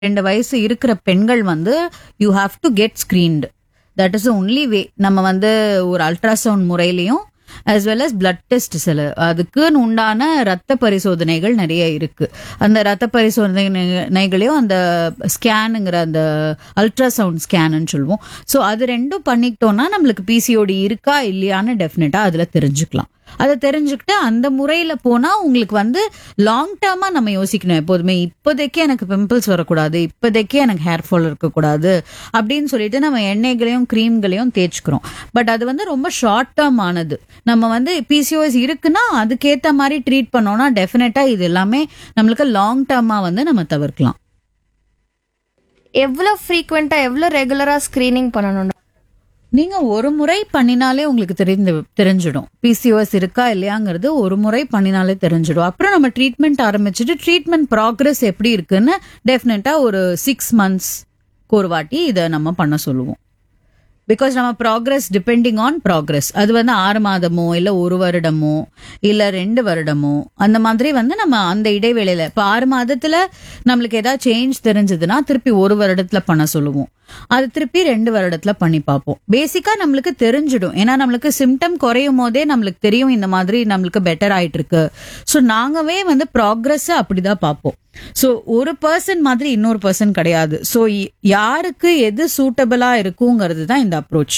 2 வயசு இருக்கிற பெண்கள் வந்து you have to get ஸ்கிரீன்டு. That is only way. நம்ம வந்து ஒரு அல்ட்ராசவுண்ட் முறையிலையும் as well as blood test சில அதுக்குன்னு உண்டான ரத்த பரிசோதனைகள் நிறைய இருக்கு. அந்த ரத்த பரிசோதனைகளையும் அந்த ஸ்கேனுங்கிற அந்த அல்ட்ராசவுண்ட் ஸ்கேன்னு சொல்லுவோம். ஸோ அது ரெண்டும் பண்ணிக்கிட்டோம்னா நம்மளுக்கு பிசிஓடி இருக்கா இல்லையான்னு டெஃபினட்டா அதுல தெரிஞ்சுக்கலாம். அதை தெரிஞ்சுக்கிட்டு அந்த முறையில போனா உங்களுக்கு வந்து லாங் டேர்மா நம்ம யோசிக்கணும் எப்போதுமே. இப்போதைக்கு எனக்கு பிம்பிள்ஸ் வரக்கூடாது, இப்போதைக்கு எனக்கு ஹேர் ஃபால் இருக்கக்கூடாது அப்படின்னு சொல்லிட்டு நம்ம எண்ணெய்களையும் கிரீம்களையும் தேய்ச்சிக்கிறோம். பட் அது வந்து ரொம்ப ஷார்ட் டேர்ம் ஆனது. நம்ம வந்து பிசிஓஎஸ் இருக்குன்னா அதுக்கேத்த மாதிரி ட்ரீட் பண்ணோம்னா டெஃபினட்டா இது எல்லாமே நம்மளுக்கு லாங் டேர்மா வந்து நம்ம தவிர்க்கலாம். எவ்வளோ ஃப்ரீக்வெண்டா எவ்வளோ ரெகுலரா ஸ்கிரீனிங் பண்ணணும்? நீங்க ஒரு முறை பண்ணினாலே உங்களுக்கு தெரிஞ்சிடும் பிசிஓஎஸ் இருக்கா இல்லையாங்கிறது. ஒரு முறை பண்ணினாலே தெரிஞ்சிடும். அப்புறம் நம்ம ட்ரீட்மெண்ட் ஆரம்பிச்சுட்டு ட்ரீட்மெண்ட் ப்ராக்ரஸ் எப்படி இருக்குன்னு டெஃபினட்டா ஒரு 6 months ஒரு வாட்டி இதை நம்ம பண்ண சொல்லுவோம். பிகாஸ் நம்ம ப்ராக்ரஸ் டிபெண்டிங் ஆன் ப்ராக்ரஸ். அது வந்து 6 மாதமோ இல்ல 1 வருடமோ இல்ல 2 வருடமோ அந்த மாதிரி வந்து நம்ம அந்த இடைவேளையில இப்ப 6 மாதத்துல நம்மளுக்கு ஏதாவது சேஞ்ச் தெரிஞ்சதுன்னா திருப்பி 1 வருடத்துல பண்ண சொல்லுவோம். அது திருப்பி 2 வருடத்துல பண்ணி பார்ப்போம். பேசிக்கா நம்மளுக்கு தெரிஞ்சிடும். ஏன்னா நம்மளுக்கு சிம்டம் குறையும் போதே நம்மளுக்கு தெரியும் இந்த மாதிரி நம்மளுக்கு பெட்டர் ஆயிட்டு இருக்கு. ஸோ நாங்கவே வந்து ப்ராக்ரஸ் அப்படிதான் பார்ப்போம். ஸோ ஒரு பர்சன் மாதிரி இன்னொரு பர்சன் கிடையாது. ஸோ யாருக்கு எது சூட்டபிளா இருக்குங்கிறது தான் இந்த அப்ரோச்.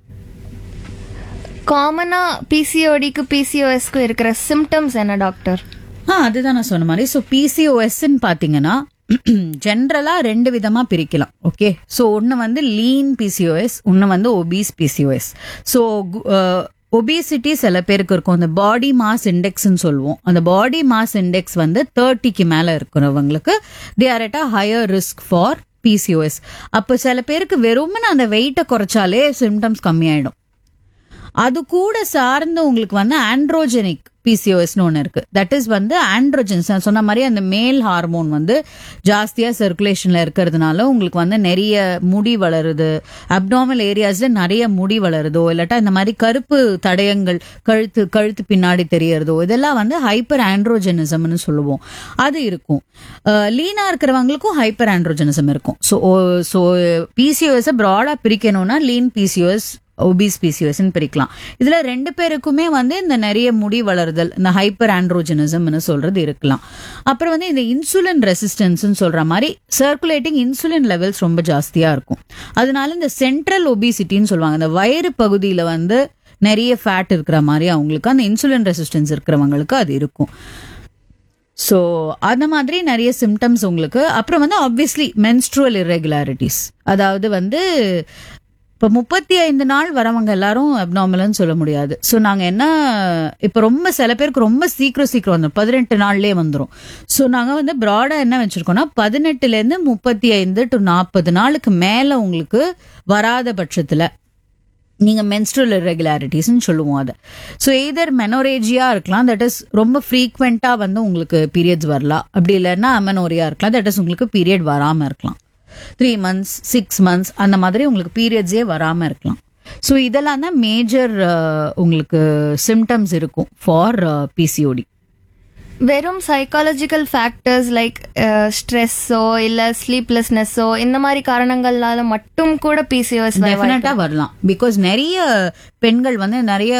காமனா பிசிஓடிக்கு பிசிஓஎஸ்க்கு இருக்கிற சிம்டம்ஸ் என்ன டாக்டர்? அதுதான் நான் சொன்ன மாதிரி. ஸோ பிசிஓஎஸ்ன்னு பாத்தீங்கன்னா ஜென்ரலா 2 விதமா பிரிக்கலாம். ஓகே, ஸோ ஒன்னு வந்து லீன் பிசிஓஎஸ், ஒன்னு வந்து ஒபீஸ் பிசிஓஎஸ். ஸோ ஒபிசிட்டி சில பேருக்கு இருக்கும். அந்த பாடி மாஸ் இண்டெக்ஸ்ன்னு சொல்லுவோம். அந்த பாடி மாஸ் இண்டெக்ஸ் வந்து 30க்கு மேல இருக்கிறவங்களுக்கு they are at a higher risk for PCOS. அப்போ சில பேருக்கு வெறும்னு அந்த வெயிட்டை குறைச்சாலே சிம்டம்ஸ் கம்மியாயிடும். அது கூட சார்ந்து உங்களுக்கு வந்து ஆண்ட்ரோஜெனிக் பிசிஓஎஸ்னு ஒன்று இருக்கு. தட் இஸ் வந்து ஆண்ட்ரோஜன்ஸ் சொன்ன மாதிரி அந்த மேல் ஹார்மோன் வந்து ஜாஸ்தியா சர்க்குலேஷன்ல இருக்கிறதுனால உங்களுக்கு வந்து நிறைய முடி வளருது, அப்டாமல் ஏரியாஸ்ல நிறைய முடி வளருதோ இல்லாட்டா இந்த மாதிரி கருப்பு தடயங்கள் கழுத்து பின்னாடி தெரியறதோ இதெல்லாம் வந்து ஹைப்பர் ஆண்ட்ரோஜெனிசம்னு சொல்லுவோம். அது இருக்கும். லீனா இருக்கிறவங்களுக்கும் ஹைப்பர் ஆண்ட்ரோஜெனிசம் இருக்கும். So PCOS Prada பிரிக்கணும்னா lean PCOS obese பிசிஓஎஸ்ன்னு பிரிக்கலாம். இதுல 2 பேருக்குமே வந்து இந்த நிறைய முடி வளருதல், இந்த ஹைப்பர் ஆண்ட்ரோஜெனிசம்னு சொல்றது இருக்கலாம். அப்புறம் வந்து இந்த இன்சுலின் ரெசிஸ்டன்ஸ் சொல்ற மாதிரி சர்க்குலேட்டிங் இன்சுலின் லெவல்ஸ் ரொம்ப ஜாஸ்தியா இருக்கும். அதனால இந்த சென்ட்ரல் ஒபிசிட்டின்னு சொல்லுவாங்க. இந்த வயிறு பகுதியில வந்து நிறைய ஃபேட் இருக்கிற மாதிரி அவங்களுக்கு அந்த இன்சுலின் ரெசிஸ்டன்ஸ் இருக்கிறவங்களுக்கு அது இருக்கும். ஸோ அந்த மாதிரி நிறைய சிம்டம்ஸ் உங்களுக்கு. அப்புறம் வந்து ஆப்வியஸ்லி மென்ஸ்ட்ருவல் இர்ரெகுலாரிட்டிஸ், அதாவது வந்து இப்போ 35 நாள் வரவங்க எல்லாரும் அப்நார்மல்னு சொல்ல முடியாது. ஸோ நாங்கள் என்ன இப்போ ரொம்ப சில பேருக்கு ரொம்ப சீக்கிரம் வந்துடும், 18 நாள்லேயே வந்துடும். ஸோ நாங்கள் வந்து ப்ராடா என்ன வச்சிருக்கோம்னா 18லேருந்து 35 to 40 நாளுக்கு மேலே உங்களுக்கு வராத பட்சத்தில் நீங்க மென்ஸ்ட்ருவல் இர்ரெகுலாரிட்டிஸ்ன்னு சொல்லுவோம் அதை. ஸோ எய்தர் மெனோரேஜியா இருக்கலாம், தட் இஸ் ரொம்ப ஃப்ரீக்வெண்டா வந்து உங்களுக்கு பீரியட்ஸ் வரலாம். அப்படி இல்லைன்னா அமெனோரியா இருக்கலாம், தட் இஸ் உங்களுக்கு பீரியட் வராம இருக்கலாம். 3 months 6 months அந்த மாதிரி உங்களுக்கு பீரியட்ஸே வராம இருக்கலாம். ஸோ இதெல்லாம் தான் மேஜர் உங்களுக்கு சிம்டம்ஸ் இருக்கும் ஃபார் பிசிஓடி. வெறும் சைக்காலஜிக்கல் ஃபேக்டர்ஸ் லைக் ஸ்ட்ரெஸ்ஸோ இல்ல ஸ்லீப்லெஸ்னஸோ இந்த மாதிரி காரணங்களால மட்டும் கூட பிசிஓஎஸ் டெஃபினட்டா வரலாம். பிகாஸ் நிறைய பெண்கள் வந்து நிறைய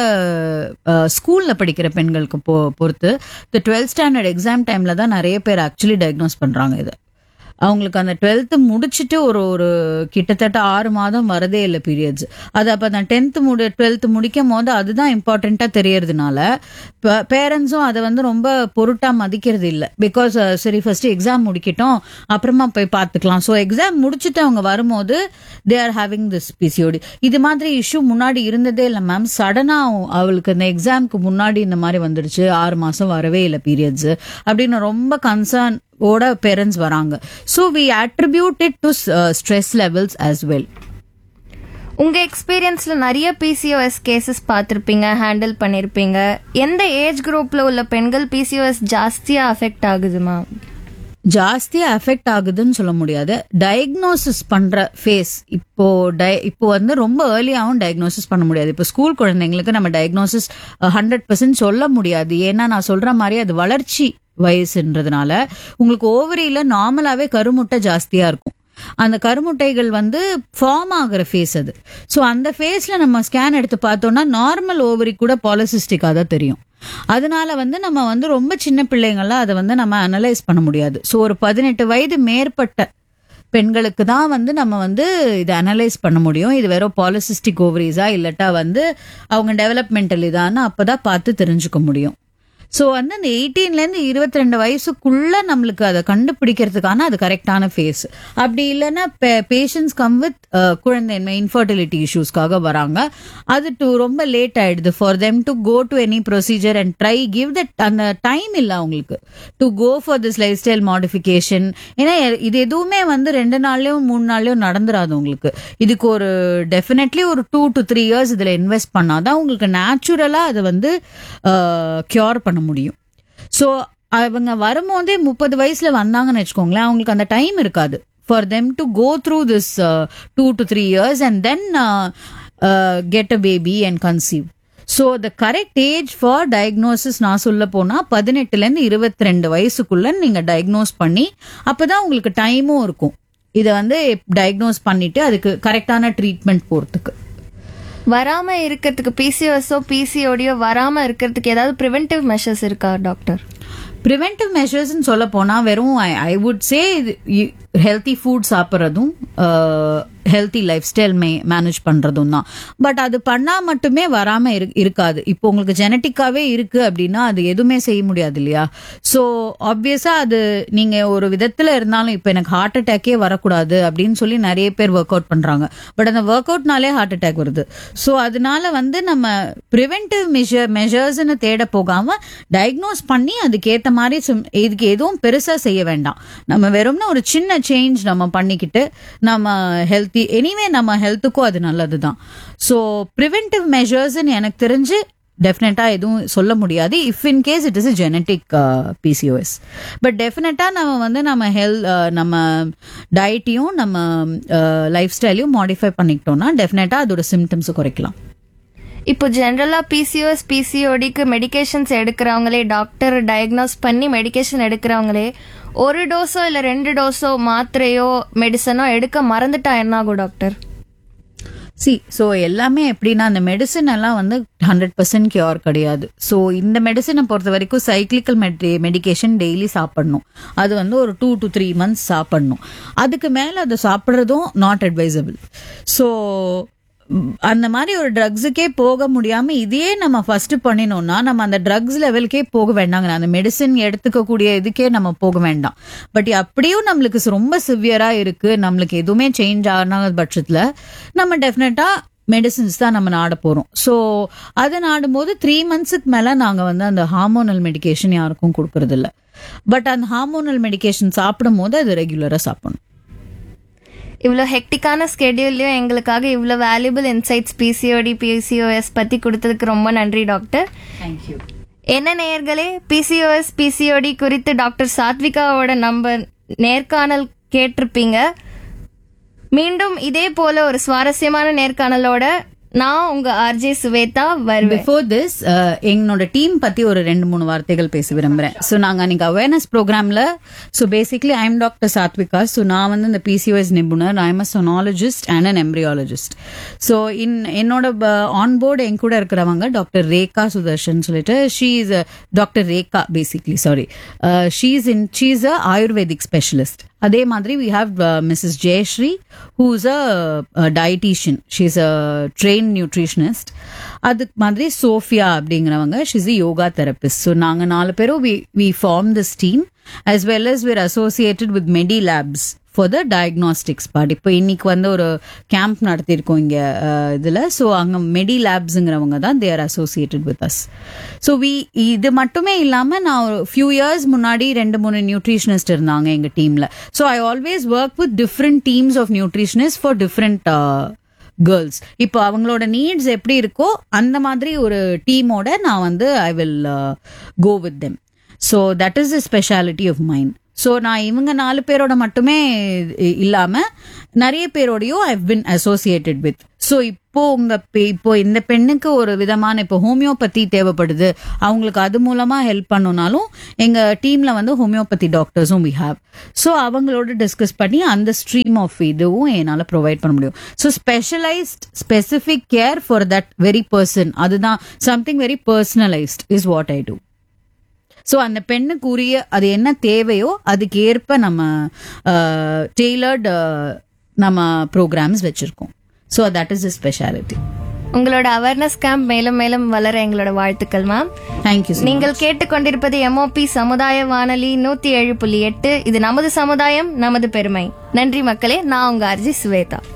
ஸ்கூல்ல படிக்கிற பெண்களுக்கு பொறுத்து இந்த 12th standard எக்ஸாம் டைம்ல தான் நிறைய பேர் ஆக்சுவலி டயக்னோஸ் பண்றாங்க இது. அவங்களுக்கு அந்த 12th முடிச்சுட்டு ஒரு கிட்டத்தட்ட 6 மாதம் வரதே இல்லை பீரியட்ஸ். அது அப்ப அந்த 12th முடிக்கும் போது அதுதான் இம்பார்ட்டண்டா தெரியறதுனால பேரண்ட்ஸும் அதை வந்து ரொம்ப பொருட்டா மதிக்கிறது இல்லை. பிகாஸ் சரி ஃபர்ஸ்ட் எக்ஸாம் முடிக்கட்டும் அப்புறமா போய் பார்த்துக்கலாம். ஸோ எக்ஸாம் முடிச்சுட்டு அவங்க வரும்போது they are having this PCOD. இது மாதிரி இஷ்யூ முன்னாடி இருந்ததே இல்லை மேம். சடனா அவளுக்கு அந்த எக்ஸாம்க்கு முன்னாடி இந்த மாதிரி வந்துடுச்சு, 6 மாசம் வரவே இல்லை பீரியட்ஸ் அப்படின்னு ரொம்ப கன்சர்ன் ஓட பேரண்ட்ஸ் வராங்க. So we attribute it to stress levels as well. உங்க எக்ஸ்பீரியன்ஸ்ல நிறைய பிசிஓஎஸ் கேசஸ் பார்த்திருப்பீங்க, ஹேண்டில் பண்ணிருப்பீங்க. எந்த ஏஜ் குரூப்ல உள்ள பெண்கள் பிசிஓஎஸ் ஜாஸ்தியா அஃபெக்ட் ஆகுதுமா? ஜாஸ்தியா அஃபெக்ட் ஆகுதுன்னு சொல்ல முடியாது. டயக்னோசிஸ் பண்ற ஃபேஸ் இப்போ வந்து ரொம்ப ஏர்லியாகவும் டயக்னோசிஸ் பண்ண முடியாது. இப்போ ஸ்கூல் குழந்தைங்களுக்கு நம்ம டயக்னோசிஸ் 100% சொல்ல முடியாது. ஏன்னா நான் சொல்ற மாதிரி அது வளர்ச்சி வயசுன்றதுனால உங்களுக்கு ஓவரியில நார்மலாவே கருமுட்டை ஜாஸ்தியா இருக்கும். அந்த கருமுட்டைகள் வந்து ஃபார்ம் ஆகுற ஃபேஸ் அது. ஸோ அந்த ஃபேஸ்ல நம்ம ஸ்கேன் எடுத்து பார்த்தோம்னா நார்மல் ஓவரி கூட பாலிசிஸ்டிக்கா தான் தெரியும். அதனால வந்து நம்ம வந்து ரொம்ப சின்ன பிள்ளைங்கள்லாம் அதை வந்து நம்ம அனலைஸ் பண்ண முடியாது. ஸோ ஒரு 18 வயது மேற்பட்ட பெண்களுக்கு தான் வந்து நம்ம வந்து இதை அனலைஸ் பண்ண முடியும். இது வெறும் பாலிசிஸ்டிக் ஓவரிஸா இல்லட்டா வந்து அவங்க டெவலப்மெண்டல் இதான்னு அப்பதான் பார்த்து தெரிஞ்சுக்க முடியும். ஸோ வந்து அந்த 18லேருந்து 22 வயசுக்குள்ள நம்மளுக்கு அதை கண்டுபிடிக்கிறதுக்கான அது கரெக்டான ஃபேஸ். அப்படி இல்லைன்னா பேஷண்ட்ஸ் கம் வித் குழந்தைன்மை இன்ஃபர்டிலிட்டி இஷ்யூஸ்க்காக வராங்க. அது ரொம்ப லேட் ஆயிடுது for them to go to any procedure and try give that அந்த டைம் இல்லை அவங்களுக்கு to go for this life style modification. ஏன்னா இது எதுவுமே வந்து 2 நாள்லயும் 3 நாள்லயும் நடந்துராது உங்களுக்கு. இதுக்கு ஒரு டெஃபினெட்லி ஒரு 2 to 3 இயர்ஸ் இதுல இன்வெஸ்ட் பண்ணாதான் உங்களுக்கு நேச்சுரலா அதை வந்து கியூர் பண்ண முடியும். ஸோ அவங்க வரும்போதே 30 வயசுல வந்தாங்கன்னு வச்சுக்கோங்களேன், அவங்களுக்கு அந்த டைம் இருக்காது for them to go through this 2 to 3 years and then get a baby and conceive. So the correct age for diagnosis நான் சொல்ல போனா 18லேருந்து 22 வயசுக்குள்ள நீங்க டயக்னோஸ் பண்ணி அப்பதான் உங்களுக்கு டைமும் இருக்கும் இதை வந்து டயக்னோஸ் பண்ணிட்டு அதுக்கு கரெக்டான ட்ரீட்மெண்ட் போறதுக்கு. வராம இருக்கிறதுக்கு பிசிஓஎஸோ பிசிஓடியோ வராம இருக்கிறதுக்கு ஏதாவது ப்ரிவென்டிவ் மெஷர்ஸ் இருக்கா டாக்டர்? ப்ரிவென்டிவ் மெஷர்ஸ்ன்னு சொல்ல போனா வெறும் I would say healthy food சாப்பிட்றதும் healthy life style manage பண்றதும் தான். பட் அது பண்ணா மட்டுமே வராம இருக்காது. இப்போ உங்களுக்கு ஜெனட்டிக்காவே இருக்கு அப்படின்னா அது எதுவுமே செய்ய முடியாது இல்லையா? ஸோ ஆப்வியஸா அது நீங்க ஒரு விதத்துல இருந்தாலும் இப்போ எனக்கு ஹார்ட் அட்டாக்கே வரக்கூடாது அப்படின்னு சொல்லி நிறைய பேர் ஒர்க் அவுட் பண்றாங்க. பட் அந்த ஒர்க் அவுட்னாலே ஹார்ட் அட்டாக் வருது. ஸோ அதனால வந்து நம்ம ப்ரிவென்டிவ் மெஷர்ஸ்ன்னு தேட போகாம டயக்னோஸ் பண்ணி அதுக்கேற்ற மாதிரி இதுக்கு எதுவும் பெருசா செய்ய வேண்டாம். நம்ம வெறும்னா ஒரு சின்ன சேஞ்ச் நம்ம பண்ணிக்கிட்டு நம்ம ஹெல்த்தி எனிவே நம்ம ஹெல்த்துக்கும் அது நல்லதுதான். ஸோ ப்ரிவென்டிவ் மெஷர்ஸ்ன்னு எனக்கு தெரிஞ்சு டெஃபினட்டா எதுவும் சொல்ல முடியாது if in case it is a genetic PCOS. But டெஃபினட்டா நம்ம வந்து நம்ம டயட்டையும் நம்ம லைஃப் ஸ்டைலையும் மாடிஃபை பண்ணிக்கிட்டோம்னா டெஃபினட்டா அதோட சிம்டம்ஸ் குறைக்கலாம். இப்போ ஜென்ரலா பிசிஓஎஸ் பிசிஓடிக்கு மெடிகேஷன்ஸ் எடுக்கிறவங்களே டாக்டர் டயக்னோஸ் பண்ணி மெடிகேஷன் எடுக்கிறவங்களே ஒரு டோஸோ இல்ல 2 டோஸோ மாத்திரையோ மெடிசனோ எடுக்க மறந்துட்டா என்ன ஆகும் டாக்டர்? ஸோ எல்லாமே எப்படின்னா அந்த மெடிசன் எல்லாம் வந்து 100% கியூர் கிடையாது. ஸோ இந்த மெடிசனை பொறுத்த வரைக்கும் சைக்ளிக்கல் மெடிகேஷன் டெய்லி சாப்பிடணும். அது வந்து ஒரு 2 to 3 months சாப்பிடணும். அதுக்கு மேல அதை சாப்பிட்றதும் நாட் அட்வைசபிள். ஸோ அந்த மாதிரி ஒரு ட்ரக்ஸுக்கே போக முடியாம இதையே நம்ம ஃபர்ஸ்ட் பண்ணினோம்னா நம்ம அந்த ட்ரக்ஸ் லெவலுக்கே போக வேண்டாங்க. அந்த மெடிசின் எடுத்துக்கக்கூடிய இதுக்கே நம்ம போக வேண்டாம். பட் அப்படியும் நம்மளுக்கு ரொம்ப சிவியரா இருக்கு, நம்மளுக்கு எதுவுமே சேஞ்ச் ஆன பட்சத்துல நம்ம டெஃபினட்டா மெடிசின்ஸ் தான் நம்ம நாட போறோம். ஸோ அதை நாடும்போது 3 months மேல நாங்க வந்து அந்த ஹார்மோனல் மெடிகேஷன் யாருக்கும் கொடுக்கறது இல்ல. பட் அந்த ஹார்மோனல் மெடிகேஷன் சாப்பிடும் போது அது ரெகுலரா சாப்பிடணும். இவ்வளோ ஹெக்டிக்கான ஸ்கெடியூல்லையும் எங்களுக்காக இவ்வளோ வேல்யூபிள் இன்சைட்ஸ் பிசிஓடி பிசிஓஎஸ் பற்றி கொடுத்ததுக்கு ரொம்ப நன்றி டாக்டர். தேங்க்யூ. என்ன நேயர்களே, பிசிஓஎஸ் பிசிஓடி குறித்து டாக்டர் சாத்விகாவோட நேர்காணல் கேட்டிருப்பீங்க. மீண்டும் இதே போல ஒரு சுவாரஸ்யமான நேர்காணலோட நான் உங்க ஆர்ஜே சுவேதா வருவேன். பிஃபோர் திஸ் எங்களோட டீம் பத்தி ஒரு 2-3 வார்த்தைகள் பேச விரும்புறேன். ஸோ நாங்க அன்னைக்கு அவேர்னஸ் ப்ரோக்ராம்ல so basically I am doctor Sathvika. So நான் வந்து இந்த பிசிஓஎஸ் நிபுணர், I am a சொனாலஜிஸ்ட் and an embryologist. So என்னோட ஆன்போர்டு என் கூட இருக்கிறவங்க டாக்டர் ரேகா சுதர்ஷன் சொல்லிட்டு she is doctor Rekha basically she is a ayurvedic specialist. அதே மாதிரி we have Mrs. Jayashree who is a dietitian. She is a trained nutritionist. அதுக்கு மாதிரி Sofia அப்படிங்கிறவங்க she is a yoga therapist. So நாங்க 4 பேரும் we form this team as well as we're associated with Medi Labs for the diagnostics part. இப்போ இன்னைக்கு வந்து ஒரு camp நடத்திருக்கோம் இங்க இதுல. ஸோ அங்க மெடி லேப்ஸ்ங்கிறவங்க தான் they are associated with us. So இது மட்டுமே இல்லாம நான் ஒரு ஃபியூ இயர்ஸ் முன்னாடி 2-3 நியூட்ரிஷனிஸ்ட் இருந்தாங்க எங்க டீம்ல. So I always work with different teams of nutritionist for different girls. இப்போ அவங்களோட நீட்ஸ் எப்படி இருக்கோ அந்த மாதிரி ஒரு டீமோட நான் வந்து I will go with them. So that is the speciality of mind. So நான் இவங்க 4 பேரோட மட்டுமே இல்லாம நிறைய பேரோடையும் ஐ பின் அசோசியேட்டட் வித். ஸோ இப்போ இந்த பெண்ணுக்கு ஒரு விதமான இப்போ ஹோமியோபதி தேவைப்படுது, அவங்களுக்கு அது மூலமா ஹெல்ப் பண்ணணும்னாலும் எங்க டீம்ல வந்து ஹோமியோபதி டாக்டர்ஸும் வி ஹாவ். ஸோ அவங்களோட டிஸ்கஸ் பண்ணி அந்த ஸ்ட்ரீம் ஆஃப் இதுவும் என்னால் ப்ரொவைட் பண்ண முடியும். So specialised specific care for that very person, அதுதான் something very personalised is what I two. So அந்த பெண்ணுக்கு உரிய அது என்ன தேவையோ அதுக்கு ஏற்ப நம்ம டெய்லர்டு நம்ம ப்ரோக்ராம்ஸ் வச்சிருக்கோம். So that is the speciality. உங்களோட அவேர்னஸ் கேம்ப் மேலும் மேலும் வளர எங்களோட வாழ்த்துக்கள் மேம். தேங்க்யூ. நீங்கள் கேட்டுக்கொண்டிருப்பது எம்ஓபி சமுதாய வானொலி 107.8. இது நமது சமுதாயம் நமது பெருமை. நன்றி மக்களே. நான் உங்க அர்ஜி சுவேதா.